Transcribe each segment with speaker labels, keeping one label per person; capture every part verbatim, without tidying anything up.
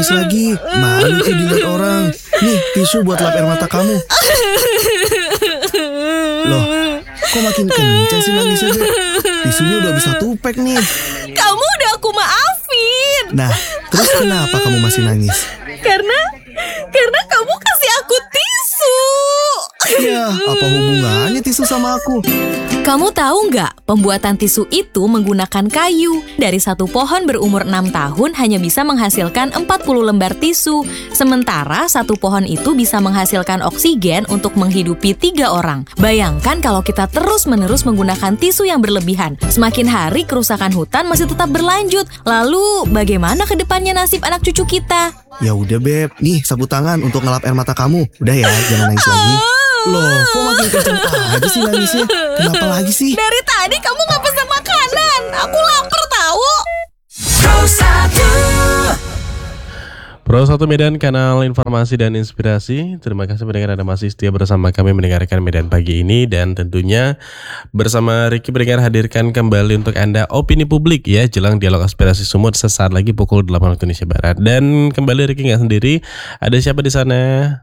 Speaker 1: nangis lagi. Malu tuh dilihat orang. Nih, tisu buat lap air mata kamu. Loh, kok makin kenceng sih nangisnya, Beb? Tisunya udah bisa tupek nih.
Speaker 2: Kamu udah aku maafin.
Speaker 1: Nah, terus kenapa kamu masih nangis?
Speaker 2: Karena Karena kamu kasih aku tisu.
Speaker 1: Ya, apa hubungannya tisu sama aku?
Speaker 2: Kamu tahu nggak, pembuatan tisu itu menggunakan kayu. Dari satu pohon berumur enam tahun hanya bisa menghasilkan empat puluh lembar tisu. Sementara satu pohon itu bisa menghasilkan oksigen untuk menghidupi tiga orang. Bayangkan kalau kita terus-menerus menggunakan tisu yang berlebihan. Semakin hari kerusakan hutan masih tetap berlanjut. Lalu bagaimana ke depannya nasib anak cucu kita?
Speaker 1: Ya udah, Beb. Nih, sapu tangan untuk ngelap air mata kamu. Udah ya, jangan nangis lagi. Loh, kok makin kenceng aja sih nangisnya? Kenapa lagi sih?
Speaker 2: Dari tadi kamu nggak pesan makanan. Aku lapar tahu.
Speaker 3: Pro satu Medan, kanal informasi dan inspirasi. Terima kasih mendengar Anda masih setia bersama kami mendengarkan Medan pagi ini. Dan tentunya bersama Ricky Beringer hadirkan kembali untuk Anda opini publik ya, jelang dialog aspirasi Sumut sesaat lagi pukul delapan waktu Indonesia Barat. Dan kembali Ricky nggak sendiri, ada siapa di sana?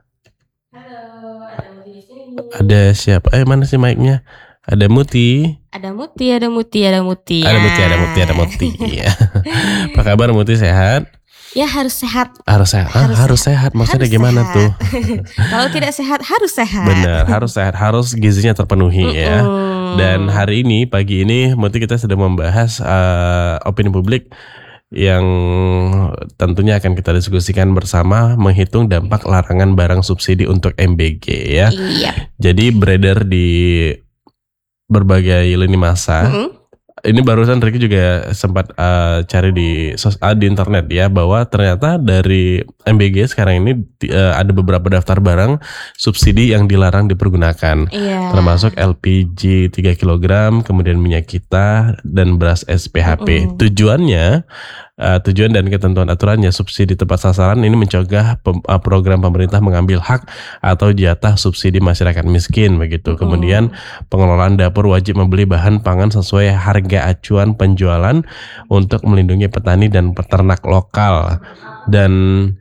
Speaker 3: Ada siapa? Eh mana sih mic-nya? Ada Muti.
Speaker 2: Ada Muti, ada Muti, ada Muti.
Speaker 3: Ada Muti, ada Muti, ada Muti. Apa kabar Muti, sehat?
Speaker 2: Ya harus sehat.
Speaker 3: Harus sehat. Ah,
Speaker 2: Harus
Speaker 3: harus sehat. Maksudnya
Speaker 2: Harus
Speaker 3: gimana
Speaker 2: sehat.
Speaker 3: tuh?
Speaker 2: Kalau tidak sehat harus sehat.
Speaker 3: Benar, harus sehat, harus gizinya terpenuhi ya.
Speaker 2: Mm-mm.
Speaker 3: Dan hari ini, pagi ini, Muti kita sedang membahas uh, opini publik yang tentunya akan kita diskusikan bersama, menghitung dampak larangan barang subsidi untuk M B G ya.
Speaker 2: Iya.
Speaker 3: Jadi beredar di berbagai lini masa.
Speaker 2: Mm-mm.
Speaker 3: Ini barusan Ricky juga sempat uh, cari di sos- uh, di internet ya, bahwa ternyata dari M B G sekarang ini uh, ada beberapa daftar barang subsidi yang dilarang dipergunakan.
Speaker 2: Iya.
Speaker 3: Termasuk L P G tiga kilogram, kemudian minyak kita dan beras S P H P.
Speaker 2: Mm-mm.
Speaker 3: Tujuannya uh, tujuan dan ketentuan aturannya subsidi tepat sasaran ini mencegah pem- uh, program pemerintah mengambil hak atau jatah subsidi masyarakat miskin begitu.
Speaker 2: Mm-mm.
Speaker 3: Kemudian pengelolaan dapur wajib membeli bahan pangan sesuai harga acuan penjualan untuk melindungi petani dan peternak lokal. Dan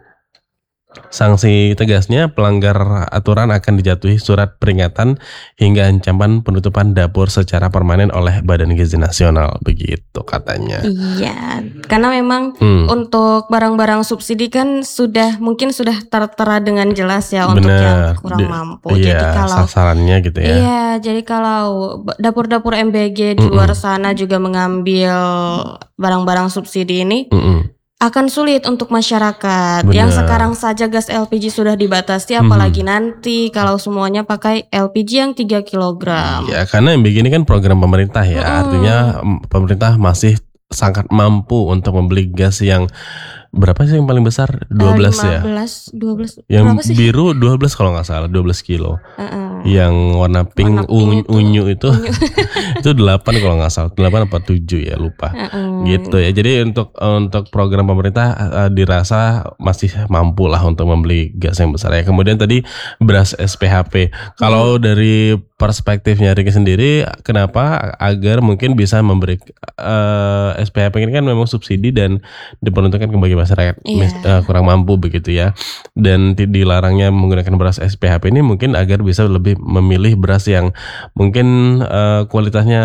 Speaker 3: sanksi tegasnya, pelanggar aturan akan dijatuhi surat peringatan hingga ancaman penutupan dapur secara permanen oleh Badan Gizi Nasional, begitu katanya.
Speaker 2: Iya, karena memang
Speaker 3: Hmm.
Speaker 2: untuk barang-barang subsidi kan sudah mungkin sudah tertera dengan jelas ya untuk
Speaker 3: Benar.
Speaker 2: yang kurang
Speaker 3: Di-
Speaker 2: mampu.
Speaker 3: Iya,
Speaker 2: Jadi kalau
Speaker 3: sasarannya gitu ya.
Speaker 2: Iya, jadi kalau b- dapur-dapur M B G di
Speaker 3: Mm-mm.
Speaker 2: luar sana juga mengambil barang-barang subsidi ini
Speaker 3: Mm-mm.
Speaker 2: akan sulit untuk masyarakat.
Speaker 3: Benar.
Speaker 2: Yang sekarang saja gas L P G sudah dibatasi, apalagi nanti kalau semuanya pakai L P G yang tiga kilogram.
Speaker 3: Ya, karena M B G ini kan program pemerintah ya.
Speaker 2: Mm-mm.
Speaker 3: Artinya mm, pemerintah masih sangat mampu untuk membeli gas yang berapa sih yang paling besar? dua belas ya.
Speaker 2: lima belas, dua belas.
Speaker 3: Yang
Speaker 2: Berapa sih?
Speaker 3: biru dua belas kalau nggak salah, dua belas kilo.
Speaker 2: Heeh.
Speaker 3: Yang warna pink,
Speaker 2: Warna pink
Speaker 3: unyu,
Speaker 2: itu.
Speaker 3: unyu itu
Speaker 2: Unyu.
Speaker 3: itu delapan kalau nggak salah, delapan apa tujuh ya, lupa.
Speaker 2: Heeh.
Speaker 3: Gitu ya. Jadi untuk untuk program pemerintah uh, dirasa masih mampu lah untuk membeli gas yang besar ya. Kemudian tadi beras S P H P. Kalau dari perspektifnya Ricky sendiri, kenapa agar mungkin bisa memberi uh, S P H P ini kan memang subsidi dan diperuntukkan bagi masyarakat
Speaker 2: Iya.
Speaker 3: mis- uh, kurang mampu begitu ya. Dan di- dilarangnya menggunakan beras S P H P ini mungkin agar bisa lebih memilih beras yang mungkin uh, kualitasnya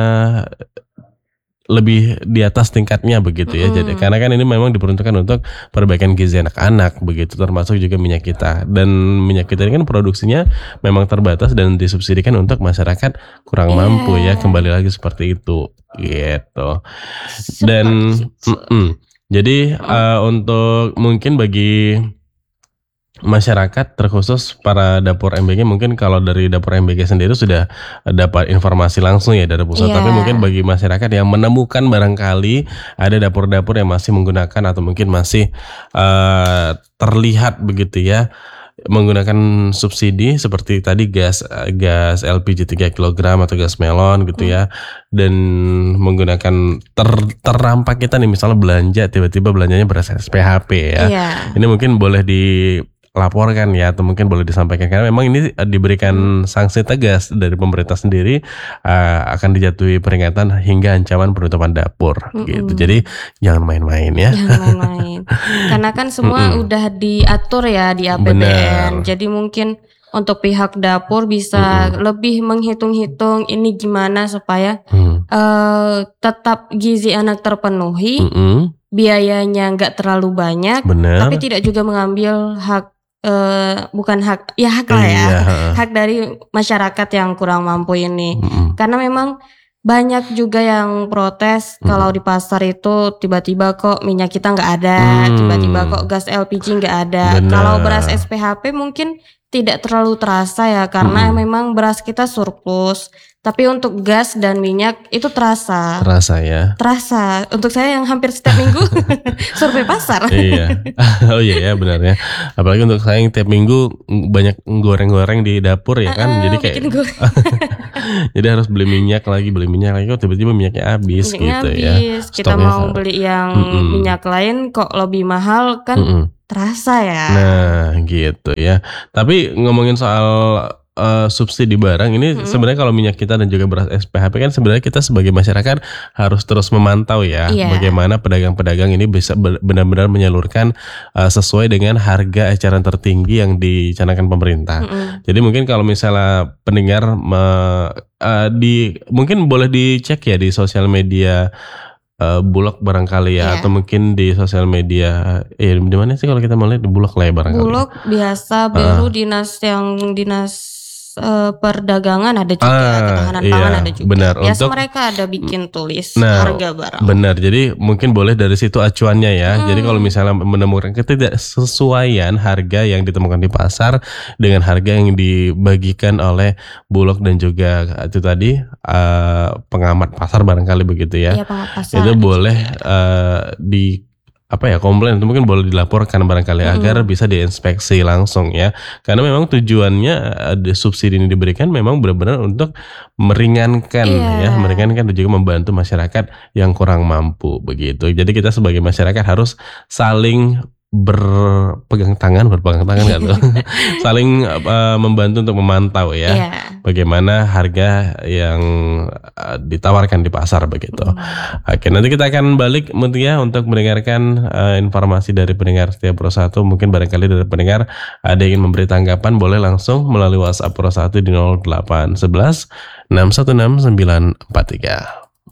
Speaker 3: lebih di atas tingkatnya begitu ya.
Speaker 2: Mm.
Speaker 3: Jadi karena kan ini memang diperuntukkan untuk perbaikan gizi anak-anak begitu, termasuk juga minyak kita. Dan minyak kita ini kan produksinya memang terbatas dan disubsidikan untuk masyarakat kurang
Speaker 2: Iya.
Speaker 3: mampu ya, kembali lagi seperti itu gitu.
Speaker 2: Seperti
Speaker 3: Dan
Speaker 2: itu.
Speaker 3: mm-mm. jadi uh, untuk mungkin bagi masyarakat, terkhusus para dapur M B G, mungkin kalau dari dapur M B G sendiri sudah dapat informasi langsung ya dari pusat.
Speaker 2: Iya.
Speaker 3: Tapi mungkin bagi masyarakat yang menemukan barangkali ada dapur-dapur yang masih menggunakan atau mungkin masih uh, terlihat begitu ya, menggunakan subsidi seperti tadi gas gas L P G tiga kilogram atau gas melon gitu ya, dan menggunakan ter, terampak kita nih misalnya belanja, tiba-tiba belanjanya beras S P H P ya.
Speaker 2: Iya.
Speaker 3: Ini mungkin boleh dilaporkan ya, atau mungkin boleh disampaikan, karena memang ini diberikan sanksi tegas dari pemerintah sendiri, uh, akan dijatuhi peringatan hingga ancaman penutupan dapur
Speaker 2: Mm-mm.
Speaker 3: gitu. Jadi jangan main-main ya.
Speaker 2: Jangan main-main.
Speaker 4: Karena kan semua
Speaker 3: Mm-mm.
Speaker 4: udah diatur ya di A P B N.
Speaker 3: Benar.
Speaker 4: Jadi mungkin untuk pihak dapur bisa
Speaker 3: Mm-mm.
Speaker 4: lebih menghitung-hitung ini gimana supaya
Speaker 3: Hmm.
Speaker 4: eh, tetap gizi anak terpenuhi,
Speaker 3: Mm-mm.
Speaker 4: biayanya nggak terlalu banyak,
Speaker 3: Benar.
Speaker 4: tapi tidak juga mengambil hak eh, bukan hak ya hak lah ya,
Speaker 3: Iya.
Speaker 4: hak dari masyarakat yang kurang mampu ini.
Speaker 3: Mm-mm.
Speaker 4: Karena memang banyak juga yang protes
Speaker 3: Hmm.
Speaker 4: kalau di pasar itu tiba-tiba kok minyak kita nggak ada,
Speaker 3: Hmm.
Speaker 4: tiba-tiba kok gas L P G nggak ada.
Speaker 3: Benar.
Speaker 4: Kalau beras S P H P mungkin tidak terlalu terasa ya karena
Speaker 3: Hmm.
Speaker 4: memang beras kita surplus. Tapi untuk gas dan minyak itu terasa.
Speaker 3: Terasa ya.
Speaker 4: Terasa. Untuk saya yang hampir setiap minggu survei pasar.
Speaker 3: Iya. Oh iya ya benar ya. Apalagi untuk saya yang tiap minggu banyak goreng-goreng di dapur ya kan.
Speaker 4: Ah,
Speaker 3: Jadi kayak
Speaker 4: bikin gue
Speaker 3: jadi harus beli minyak lagi, beli minyak lagi kok tiba-tiba minyaknya habis
Speaker 4: minyaknya
Speaker 3: gitu ya.
Speaker 4: habis. Kita
Speaker 3: Stoknya
Speaker 4: mau
Speaker 3: kan.
Speaker 4: beli yang
Speaker 3: Mm-mm.
Speaker 4: minyak lain kok lebih mahal kan
Speaker 3: Mm-mm.
Speaker 4: terasa ya.
Speaker 3: Nah, gitu ya. Tapi ngomongin soal uh, subsidi barang ini
Speaker 4: Mm-mm.
Speaker 3: sebenarnya kalau minyak kita dan juga beras S P H P kan sebenarnya kita sebagai masyarakat harus terus memantau ya
Speaker 4: Iya.
Speaker 3: bagaimana pedagang-pedagang ini bisa be- benar-benar menyalurkan uh, sesuai dengan harga eceran tertinggi yang dicanangkan pemerintah.
Speaker 4: Mm-mm.
Speaker 3: Jadi mungkin kalau misalnya pendengar me- uh, di mungkin boleh dicek ya di sosial media uh, Bulog barangkali ya,
Speaker 4: Iya.
Speaker 3: atau mungkin di sosial media eh di mana sih kalau kita mau lihat di Bulog lah ya barangkali.
Speaker 4: Bulog biasa baru dinas yang dinas eh, perdagangan ada juga,
Speaker 3: Ah,
Speaker 4: ketahanan
Speaker 3: iya,
Speaker 4: pangan ada juga.
Speaker 3: benar.
Speaker 4: Biasa
Speaker 3: Untuk-
Speaker 4: mereka ada bikin tulis
Speaker 3: Nah,
Speaker 4: harga barang.
Speaker 3: Benar, jadi mungkin boleh dari situ acuannya ya.
Speaker 4: Hmm.
Speaker 3: Jadi kalau misalnya menemukan ketidaksesuaian harga yang ditemukan di pasar dengan harga yang dibagikan oleh Bulog dan juga itu tadi eh, pengamat pasar barangkali begitu ya.
Speaker 4: Iya, pengamat pasar
Speaker 3: Itu
Speaker 4: ada
Speaker 3: boleh
Speaker 4: juga.
Speaker 3: eh, di apa ya komplain itu mungkin boleh dilaporkan barangkali
Speaker 4: Mm-mm.
Speaker 3: agar bisa diinspeksi langsung ya, karena memang tujuannya ada subsidi ini diberikan memang benar-benar untuk meringankan
Speaker 4: Iya.
Speaker 3: ya, meringankan dan juga membantu masyarakat yang kurang mampu begitu. Jadi kita sebagai masyarakat harus saling berpegang tangan, berpegang tangan kan tuh, saling eh, membantu untuk memantau ya
Speaker 4: Iya.
Speaker 3: bagaimana harga yang eh, ditawarkan di pasar begitu.
Speaker 4: Hmm.
Speaker 3: Oke, nanti kita akan balik Mutia untuk mendengarkan eh, informasi dari pendengar setiap Pro satu. Mungkin barangkali dari pendengar ada yang ingin memberi tanggapan, boleh langsung melalui WhatsApp Pro satu di nol delapan satu satu enam satu enam sembilan empat tiga.